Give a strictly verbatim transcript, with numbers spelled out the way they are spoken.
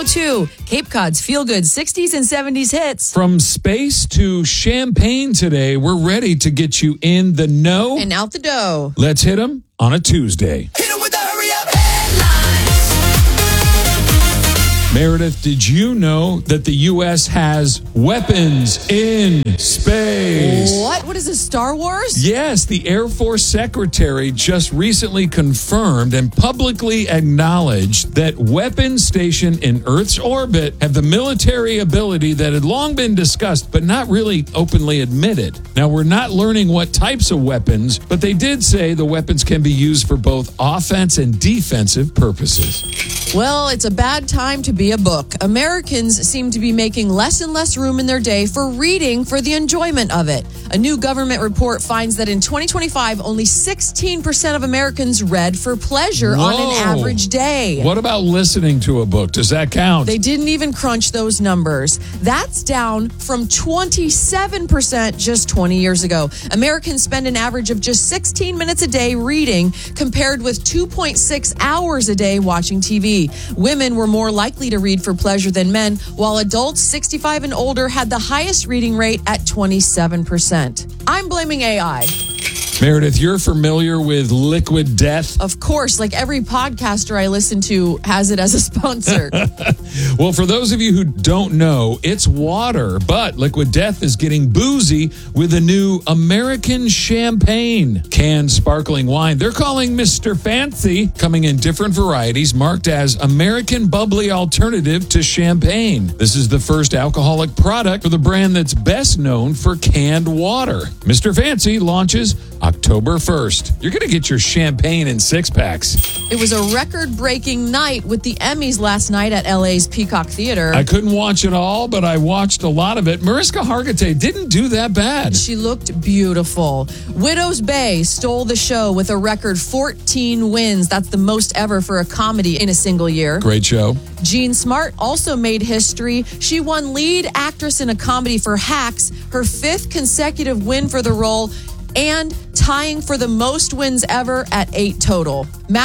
oh two, Cape Cod's feel-good sixties and seventies hits. From space to champagne today, we're ready to get you in the know. And out the dough. Let's hit them on a Tuesday. Hit 'em with the hurry up headlines. Meredith, did you know that the U S has weapons in space? What? What is this, Star Wars? Yes, the Air Force Secretary just recently confirmed and publicly acknowledged that weapons stationed in Earth's orbit have the military ability that had long been discussed, but not really openly admitted. Now, we're not learning what types of weapons, but they did say the weapons can be used for both offense and defensive purposes. Well, it's a bad time to be a book. Americans seem to be making less and less room in their day for reading for the enjoyment of it. A new government report finds that in twenty twenty-five, only sixteen percent of Americans read for pleasure Whoa. on an average day. What about listening to a book? Does that count? They didn't even crunch those numbers. That's down from twenty-seven percent just twenty years ago. Americans spend an average of just sixteen minutes a day reading, compared with two point six hours a day watching T V. Women were more likely to read for pleasure than men, while adults sixty-five and older had the highest reading rate at twenty-seven percent. I'm blaming A I. Meredith, you're familiar with Liquid Death? Of course, like every podcaster I listen to has it as a sponsor. Well, for those of you who don't know, it's water, but Liquid Death is getting boozy with a new American champagne canned sparkling wine. They're calling Mister Fancy, coming in different varieties, marked as American bubbly alternative to champagne. This is the first alcoholic product for the brand that's best known for canned water. Mister Fancy launches October first. You're going to get your champagne in six packs. It was a record-breaking night with the Emmys last night at L A's Peacock Theater. I couldn't watch it all, but I watched a lot of it. Mariska Hargitay didn't do that bad. She looked beautiful. Widow's Bay stole the show with a record fourteen wins. That's the most ever for a comedy in a single year. Great show. Jean Smart also made history. She won lead actress in a comedy for Hacks, her fifth consecutive win for the role, and tying for the most wins ever at eight total.